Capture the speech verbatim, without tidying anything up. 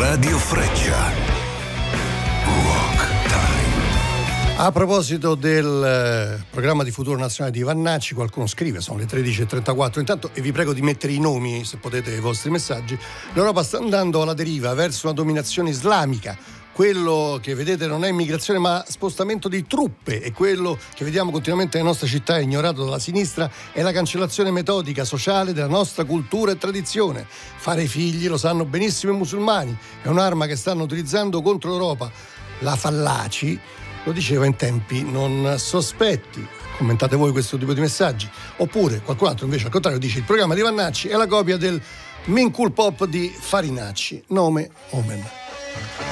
Radio Freccia. Rock Time. A proposito del eh, programma di futuro nazionale di Vannacci, qualcuno scrive, sono le tredici e trentaquattro intanto, e vi prego di mettere i nomi, se potete, i vostri messaggi. L'Europa sta andando alla deriva verso una dominazione islamica. Quello che vedete non è immigrazione ma spostamento di truppe, e quello che vediamo continuamente nelle nostre città ignorato dalla sinistra è la cancellazione metodica sociale della nostra cultura e tradizione. Fare figli, lo sanno benissimo i musulmani, è un'arma che stanno utilizzando contro l'Europa. La Fallaci lo diceva in tempi non sospetti. Commentate voi questo tipo di messaggi. Oppure qualcun altro invece al contrario dice: il programma di Vannacci è la copia del Min Cool Pop di Farinacci. Nome Omen.